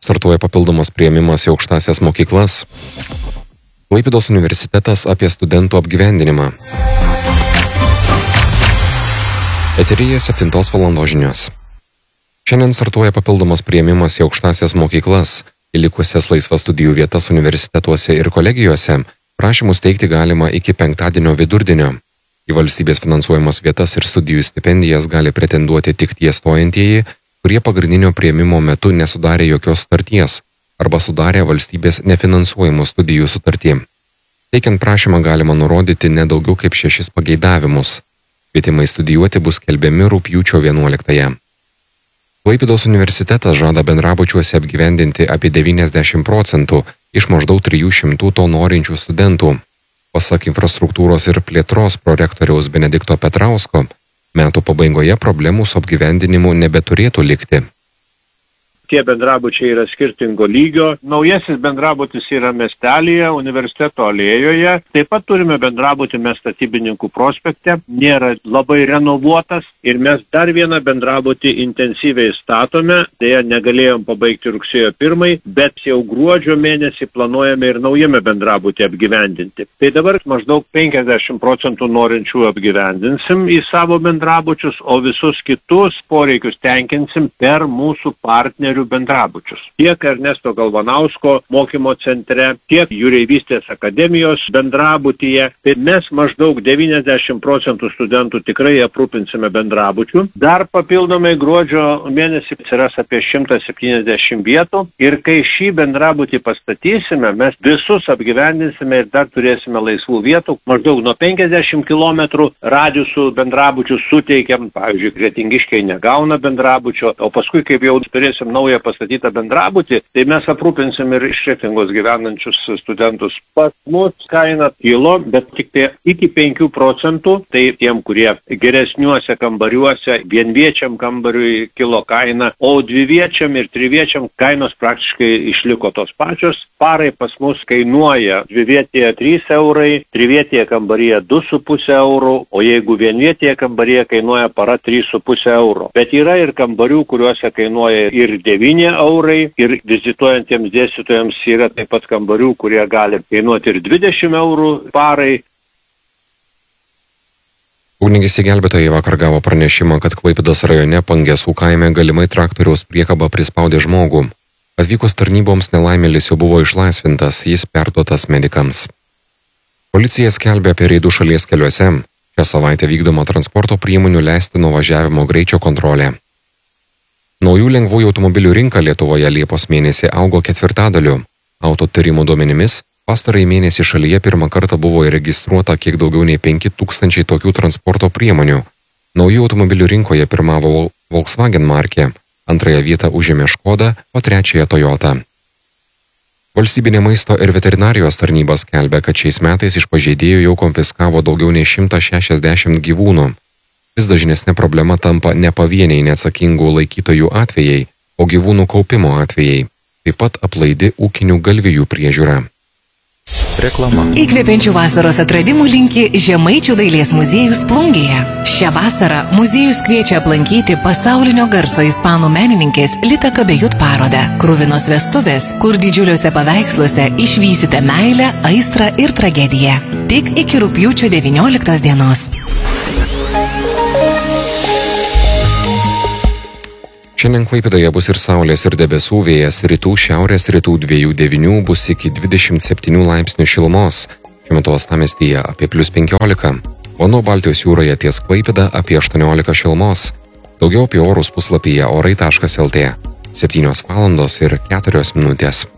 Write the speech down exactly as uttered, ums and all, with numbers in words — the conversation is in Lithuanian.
Startuoja papildomas priėmimas į aukštąsias mokyklas. Klaipėdos universitetas apie studentų apgyvendinimą. Eteryje septintos valandos žinios. Šiandien startuoja papildomas priėmimas į aukštąsias mokyklas. Į likusias laisvas studijų vietas universitetuose ir kolegijose prašymus teikti galima iki penktadienio vidurdienio. Į valstybės finansuojamas vietas ir studijų stipendijas gali pretenduoti tik tie stojantieji, kurie pagrindinio priėmimo metu nesudarė jokios sutarties arba sudarė valstybės nefinansuojamų studijų sutartį. Teikiant prašymą galima nurodyti ne daugiau kaip šešis pageidavimus. Kvietimai studijuoti bus skelbiami rugpjūčio vienuoliktąją. Klaipėdos universitetas žada bendrabučiuose apgyvendinti apie devyniasdešimt procentų iš maždaug trijų šimtų to norinčių studentų. Pasak infrastruktūros ir plėtros prorektoriaus Benedikto Petrausko, metų pabaigoje problemų su apgyvendinimu nebeturėtų likti. Tie bendrabučiai yra skirtingo lygio. Naujasis bendrabutis yra miestelėje, universiteto alėjoje. Taip pat turime bendrabutį mes Statybininkų prospekte. Nėra labai renovuotas ir mes dar vieną bendrabutį intensyviai statome. Deja, negalėjom pabaigti rugsėjo pirmai, bet jau gruodžio mėnesį planuojame ir naujame bendrabutį apgyvendinti. Tai dabar maždaug penkiasdešimt procentų norinčių apgyvendinsim į savo bendrabučius, o visus kitus poreikius tenkinsim per mūsų partnerių bendrabučius. Tiek Ernesto Galvanausko mokymo centre, tiek Jūreivystės akademijos bendrabutyje. Tai mes maždaug devyniasdešimt procentų studentų tikrai aprūpinsime bendrabučių. Dar papildomai gruodžio mėnesį atsiras apie šimtas septyniasdešimt vietų. Ir kai šį bendrabutį pastatysime, mes visus apgyvendinsime ir dar turėsime laisvų vietų. Maždaug nuo penkiasdešimt kilometrų radiusų bendrabučių suteikiam. Pavyzdžiui, Kretingiškiai negauna bendrabučio, o paskui, kaip jau turėsim naują pastatytą bendrabutį, tai mes aprūpinsim ir iš Kretingos gyvenančius studentus. Pas mus kaina kilo, bet tik tai iki penkių procentų, tai tiem, kurie geresniuose kambariuose, vienviečiam kambariui kilo kaina, o dviviečiam ir triviečiam kainos praktiškai išliko tos pačios. Parai pas mus kainuoja dvivietėje trys eurai, trivietėje kambaryje du su puse eurų, o jeigu vienvietėje kambaryje kainuoja para trys su puse euro. Bet yra ir kambarių, kuriuose kainuoja ir devyni eurai ir vizituojantiems dėstytojams yra taip pat kambarių, kurie gali kainuoti ir dvidešimt eurų parai. Ugniagesiai gelbėtojai vakar gavo pranešimą, kad Klaipėdos rajone Pangesų kaime galimai traktoriaus priekaba prispaudė žmogų. Atvykus tarnyboms nelaimėlis jau buvo išlaisvintas, jis perduotas medikams. Policija skelbia apie reidų šalies keliuose. Šią savaitę vykdoma transporto priemonių leistino važiavimo greičio kontrolė. Naujų lengvųjų automobilių rinka Lietuvoje Liepos mėnesį augo ketvirtadaliu. Auto tyrimų duomenimis, pastarąjį mėnesį šalyje pirmą kartą buvo įregistruota kiek daugiau nei penki tūkstančiai tokių transporto priemonių. Naujų automobilių rinkoje pirmavo Volkswagen markė, antrąją vietą užėmė Škoda, o trečiąją Toyota. Valstybinė maisto ir veterinarijos tarnyba skelbia, kad šiais metais iš pažeidėjų jau konfiskavo daugiau nei šimtą šešiasdešimt gyvūnų. Vis dažnesnė problema tampa ne pavieniai neatsakingų laikytojų atvejai, o gyvūnų kaupimo atvejai, taip pat aplaidi ūkinių galvijų priežiūra. Reklama. Įkvepiančių vasaros atradimų linki Žemaičių dailės muziejus Plungėje. Šią vasarą muziejus kviečia aplankyti pasaulinio garso ispanų menininkės Lita Kabejut parodą Kruvinos vestuvės, kur didžiuliuose paveiksluose išvysite meilę, aistrą ir tragediją. Tik iki rugpjūčio devynioliktos dienos. Šiandien Klaipėdoje bus ir saulės ir debesų, vėjas rytų, šiaurės rytų dviejų devynių bus iki dvidešimt septynių laipsnių šilumos. Šiuo metu uostamiestyje apie plius penkiolika, o nuo Baltijos jūroje ties Klaipėda apie aštuoniolika šilumos. Daugiau apie orus puslapyje orai taškas lt. septynios valandos ir keturios minutės.